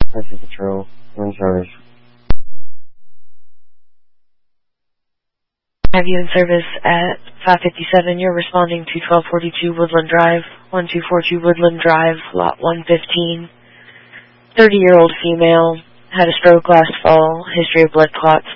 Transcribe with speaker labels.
Speaker 1: Rescue Patrol, in service.
Speaker 2: Have you in service at 557. You're responding to 1242 Woodland Drive, 1242 Woodland Drive, lot 115. 30-year-old female, had a stroke last fall, history of blood clots,